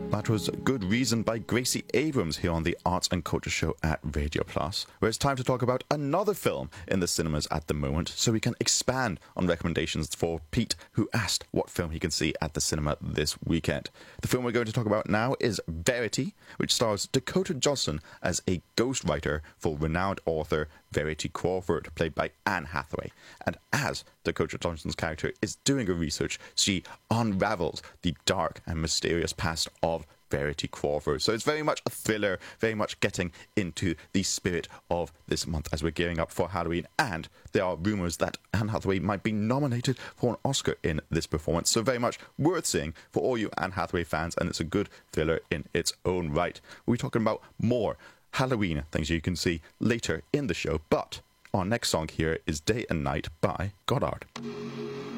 That was Good Reason by Gracie Abrams here on the Arts and Culture Show at Radio Plus, where it's time to talk about another film in the cinemas at the moment, so we can expand on recommendations for Pete, who asked what film he can see at the cinema this weekend. The film we're going to talk about now is Verity, which stars Dakota Johnson as a ghostwriter for renowned author Verity Crawford, played by Anne Hathaway. And as Dakota Johnson's character is doing her research, she unravels the dark and mysterious past of Verity Crawford. So it's very much a thriller, very much getting into the spirit of this month as we're gearing up for Halloween. And there are rumours that Anne Hathaway might be nominated for an Oscar in this performance. So very much worth seeing for all you Anne Hathaway fans, and it's a good thriller in its own right. We're talking about more Halloween things you can see later in the show, but our next song here is Day and Night by Goddard.